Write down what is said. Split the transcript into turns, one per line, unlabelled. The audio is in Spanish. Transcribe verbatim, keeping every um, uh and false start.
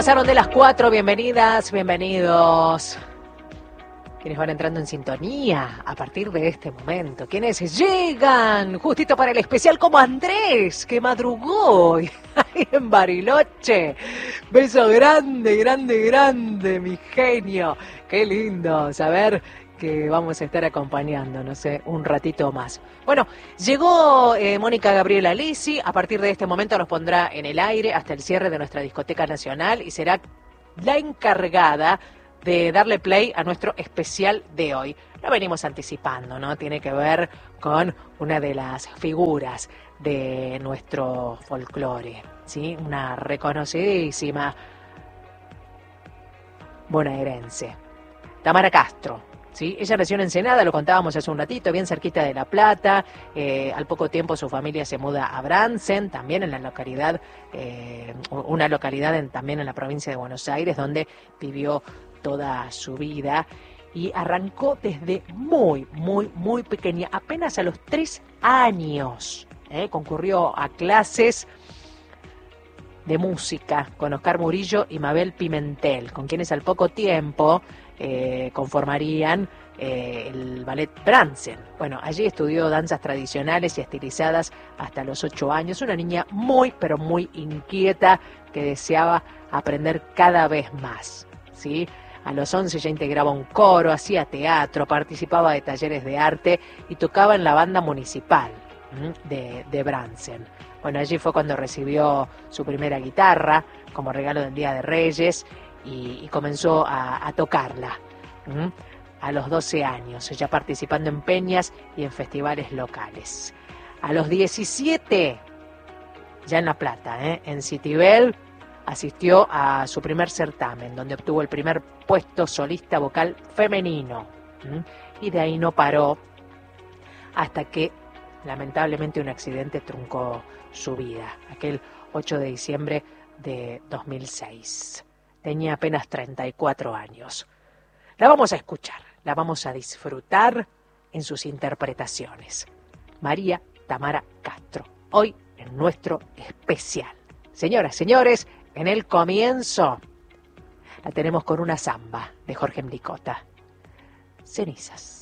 Pasaron de las cuatro, bienvenidas, bienvenidos. Quienes van entrando en sintonía a partir de este momento. Quienes llegan justito para el especial, como Andrés, que madrugó ahí en Bariloche. Beso grande, grande, grande, mi genio. Qué lindo saber que vamos a estar acompañando, no sé, un ratito más. Bueno, llegó eh, Mónica Gabriela Lisi. A partir de este momento nos pondrá en el aire hasta el cierre de nuestra discoteca nacional y será la encargada de darle play a nuestro especial de hoy. Lo venimos anticipando, ¿no? Tiene que ver con una de las figuras de nuestro folclore, ¿sí? Una reconocidísima bonaerense, Tamara Castro. ¿Sí? Ella nació en Ensenada, lo contábamos hace un ratito, bien cerquita de La Plata. Eh, al poco tiempo su familia se muda a Brandsen, también en la localidad, eh, una localidad en, también en la provincia de Buenos Aires, donde vivió toda su vida. Y arrancó desde muy, muy, muy pequeña, apenas a los tres años. ¿eh? Concurrió a clases de música con Oscar Murillo y Mabel Pimentel, con quienes al poco tiempo eh, conformarían eh, el ballet Brandsen. Bueno, allí estudió danzas tradicionales y estilizadas hasta los ocho años, una niña muy, pero muy inquieta que deseaba aprender cada vez más, ¿sí? A los once ya integraba un coro, hacía teatro, participaba de talleres de arte y tocaba en la banda municipal de, de Brandsen. Bueno, allí fue cuando recibió su primera guitarra como regalo del Día de Reyes y, y comenzó a, a tocarla ¿Mm? a los doce años, ya participando en peñas y en festivales locales. A los diecisiete, ya en La Plata, ¿eh? en Citibel, asistió a su primer certamen, donde obtuvo el primer puesto solista vocal femenino. ¿Mm? Y de ahí no paró hasta que lamentablemente un accidente truncó su vida, aquel ocho de diciembre de dos mil seis. Tenía apenas treinta y cuatro años. La vamos a escuchar, la vamos a disfrutar en sus interpretaciones. María Tamara Castro, hoy en nuestro especial. Señoras, señores, en el comienzo la tenemos con una samba de Jorge Mricota. Cenizas.